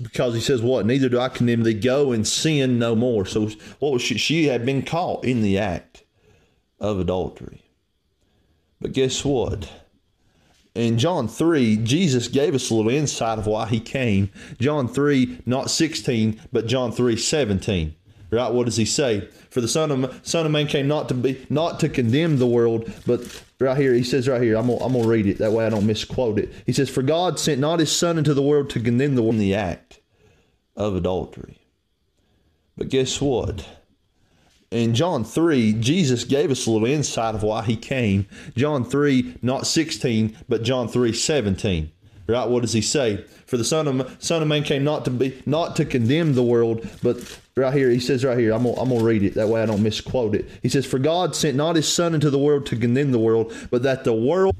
because he says what? Neither do I condemn thee. Go and sin no more. So what was she? She had been caught in the act of adultery. But guess what? In John 3, Jesus gave us a little insight of why he came. John 3, not 16, but John 3, 17. Right? What does he say? For the Son of Man came not to condemn the world, but right here, he says right here, I'm gonna read it, that way I don't misquote it. He says, for God sent not his Son into the world to condemn the world in the act of adultery. But guess what? In John 3, Jesus gave us a little insight of why he came. John 3, not 16, but John 3, 17. Right? What does he say? For the Son of Man came not to condemn the world, but right here, he says right here, I'm gonna read it, that way I don't misquote it. He says, for God sent not his Son into the world to condemn the world, but that the world...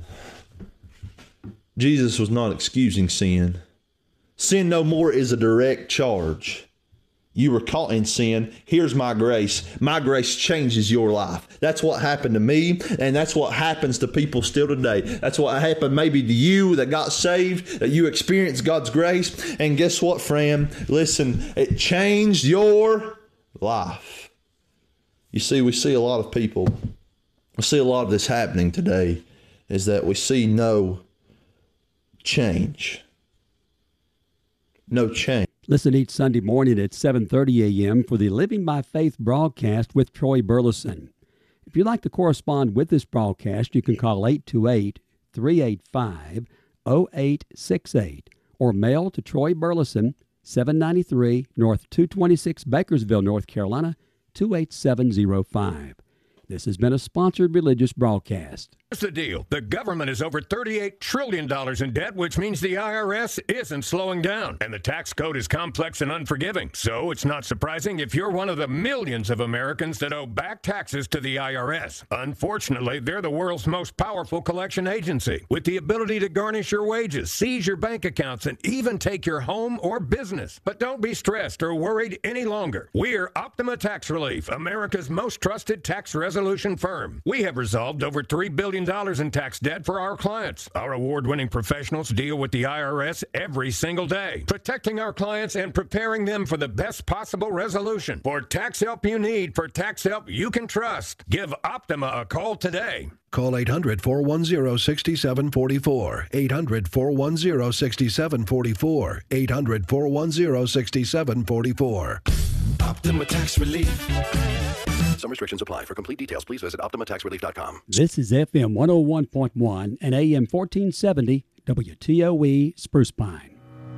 Jesus was not excusing sin. Sin no more is a direct charge. You were caught in sin. Here's my grace. My grace changes your life. That's what happened to me, and that's what happens to people still today. That's what happened maybe to you that got saved, that you experienced God's grace. And guess what, friend? Listen, it changed your life. You see, we see a lot of people. We see a lot of this happening today, is that we see no change. No change. Listen each Sunday morning at 7:30 a.m. for the Living by Faith broadcast with Troy Burleson. If you'd like to correspond with this broadcast, you can call 828-385-0868 or mail to Troy Burleson, 793 North 226 Bakersville, North Carolina, 28705. This has been a sponsored religious broadcast. Here's the deal. The government is over $38 trillion in debt, which means the IRS isn't slowing down. And the tax code is complex and unforgiving. So it's not surprising if you're one of the millions of Americans that owe back taxes to the IRS. Unfortunately, they're the world's most powerful collection agency, with the ability to garnish your wages, seize your bank accounts, and even take your home or business. But don't be stressed or worried any longer. We're Optima Tax Relief, America's most trusted tax resolution firm. We have resolved over $3 billion in tax debt for our clients. Our award-winning professionals deal with the IRS every single day, protecting our clients and preparing them for the best possible resolution. For tax help you need, for tax help you can trust, give Optima a call today. Call 800-410-6744. 800-410-6744. 800-410-6744. Optima Tax Relief. Some restrictions apply. For complete details, please visit OptimaTaxRelief.com. This is FM 101.1 and AM 1470 WTOE Spruce Pine.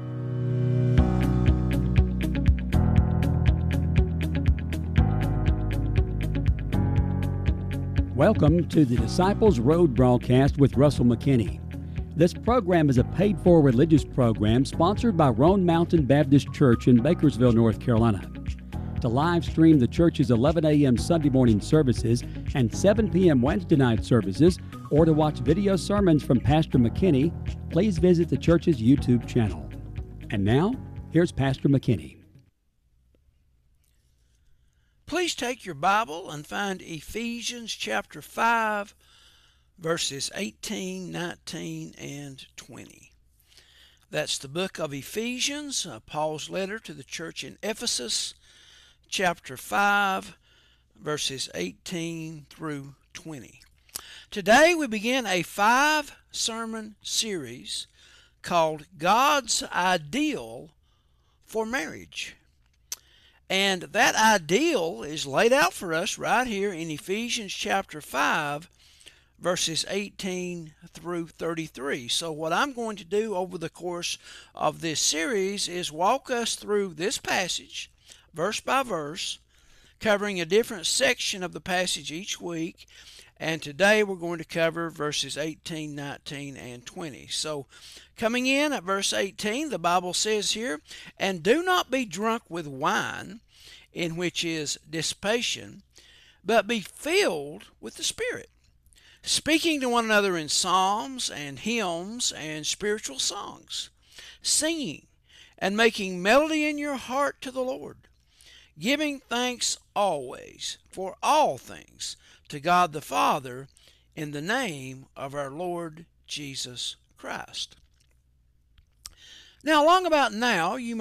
Welcome to the Disciples Road broadcast with Russell McKinney. This program is a paid-for religious program sponsored by Roan Mountain Baptist Church in Bakersville, North Carolina. To live stream the church's 11 a.m. Sunday morning services and 7 p.m. Wednesday night services, or to watch video sermons from Pastor McKinney, please visit the church's YouTube channel. And now, here's Pastor McKinney. Please take your Bible and find Ephesians chapter 5, verses 18, 19, and 20. That's the book of Ephesians, Paul's letter to the church in Ephesus, chapter 5, verses 18 through 20. Today we begin a 5-sermon series called God's Ideal for Marriage. And that ideal is laid out for us right here in Ephesians chapter 5, verses 18 through 33. So what I'm going to do over the course of this series is walk us through this passage, verse by verse, covering a different section of the passage each week. And today we're going to cover verses 18, 19, and 20. So coming in at verse 18, the Bible says here, "And do not be drunk with wine, in which is dissipation, but be filled with the Spirit, speaking to one another in psalms and hymns and spiritual songs, singing and making melody in your heart to the Lord, giving thanks always for all things to God the Father in the name of our Lord Jesus Christ." Now, along about now, you